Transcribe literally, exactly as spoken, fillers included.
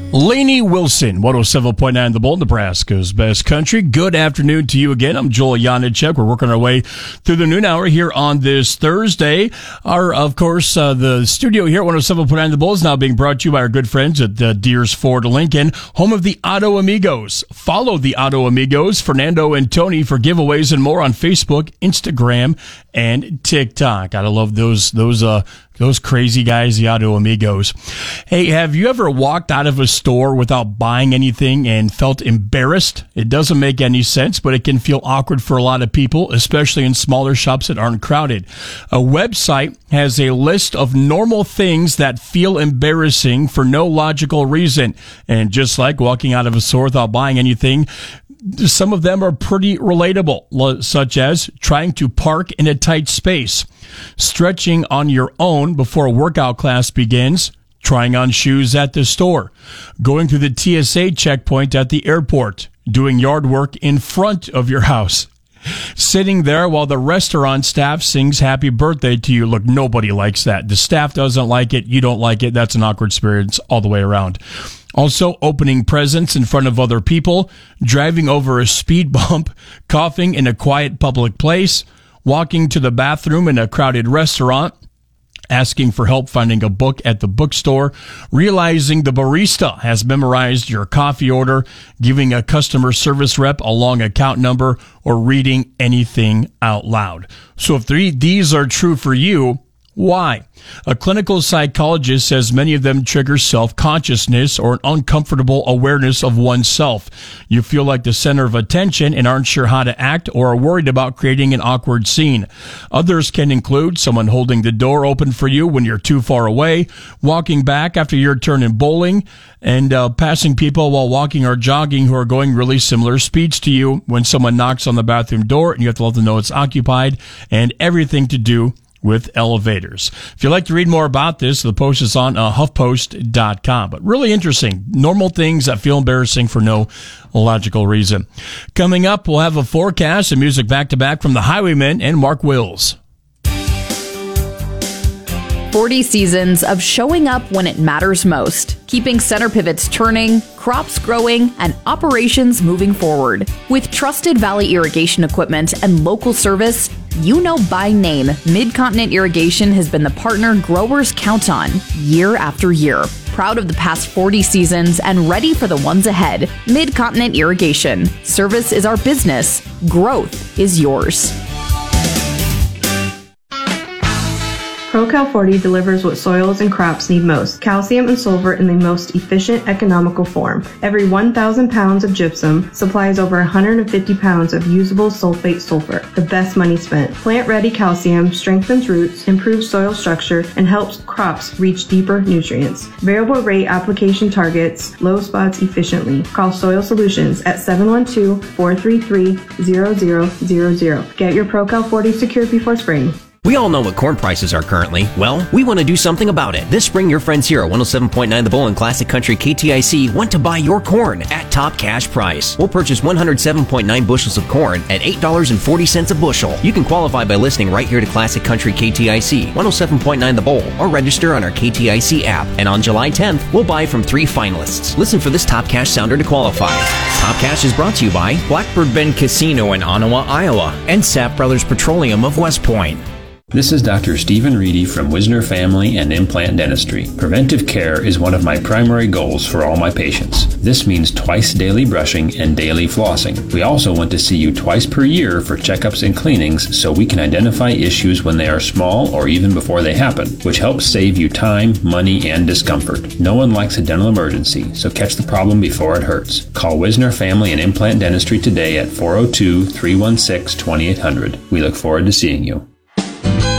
Lainey Wilson, one oh seven point nine The Bull, Nebraska's best country. Good afternoon to you again. I'm Joel Janicek. We're working our way through the noon hour here on this Thursday. Our, of course, uh, the studio here at one oh seven point nine The Bull is now being brought to you by our good friends at uh, Deers Ford Lincoln, home of the Auto Amigos. Follow the Auto Amigos, Fernando and Tony, for giveaways and more on Facebook, Instagram, and TikTok. Gotta love those, those, uh, Those crazy guys, the Auto Amigos. Hey, have you ever walked out of a store without buying anything and felt embarrassed? It doesn't make any sense, but it can feel awkward for a lot of people, especially in smaller shops that aren't crowded. A website has a list of normal things that feel embarrassing for no logical reason. And just like walking out of a store without buying anything, some of them are pretty relatable, such as trying to park in a tight space, stretching on your own before a workout class begins, trying on shoes at the store, going through the T S A checkpoint at the airport, doing yard work in front of your house, sitting there while the restaurant staff sings happy birthday to you. Look, nobody likes that. The staff doesn't like it. You don't like it. That's an awkward experience all the way around. Also, opening presents in front of other people, driving over a speed bump, coughing in a quiet public place, walking to the bathroom in a crowded restaurant, asking for help finding a book at the bookstore, realizing the barista has memorized your coffee order, giving a customer service rep a long account number, or reading anything out loud. So if these are true for you, why? A clinical psychologist says many of them trigger self-consciousness or an uncomfortable awareness of oneself. You feel like the center of attention and aren't sure how to act or are worried about creating an awkward scene. Others can include someone holding the door open for you when you're too far away, walking back after your turn in bowling, and uh, passing people while walking or jogging who are going really similar speeds to you when someone knocks on the bathroom door and you have to let them know it's occupied, and everything to do with elevators. If you'd like to read more about this, the post is on uh, huff post dot com. But really interesting. Normal things that feel embarrassing for no logical reason. Coming up, we'll have a forecast and music back-to-back from the Highwaymen and Mark Wills. forty seasons of showing up when it matters most, keeping center pivots turning, crops growing, and operations moving forward. With trusted Valley irrigation equipment and local service, you know by name, Mid-Continent Irrigation has been the partner growers count on year after year. Proud of the past forty seasons and ready for the ones ahead. Mid-Continent Irrigation. Service is our business. Growth is yours. ProCal forty delivers what soils and crops need most, calcium and sulfur in the most efficient, economical form. Every one thousand pounds of gypsum supplies over one hundred fifty pounds of usable sulfate sulfur, the best money spent. Plant-ready calcium strengthens roots, improves soil structure, and helps crops reach deeper nutrients. Variable rate application targets low spots efficiently. Call Soil Solutions at seven one two, four three three, zero zero zero zero. Get your ProCal forty secured before spring. We all know what corn prices are currently. Well, we want to do something about it. This spring, your friends here at one oh seven point nine The Bull and Classic Country K T I C want to buy your corn at top cash price. We'll purchase one hundred seven point nine bushels of corn at eight dollars and forty cents a bushel. You can qualify by listening right here to Classic Country K T I C, one oh seven point nine The Bull, or register on our K T I C app. And on July tenth, we'll buy from three finalists. Listen for this top cash sounder to qualify. Top Cash is brought to you by Blackbird Bend Casino in Ottawa, Iowa, and Sapp Brothers Petroleum of West Point. This is Doctor Stephen Reedy from Wisner Family and Implant Dentistry. Preventive care is one of my primary goals for all my patients. This means twice daily brushing and daily flossing. We also want to see you twice per year for checkups and cleanings so we can identify issues when they are small or even before they happen, which helps save you time, money, and discomfort. No one likes a dental emergency, so catch the problem before it hurts. Call Wisner Family and Implant Dentistry today at four oh two, three one six, two eight hundred. We look forward to seeing you.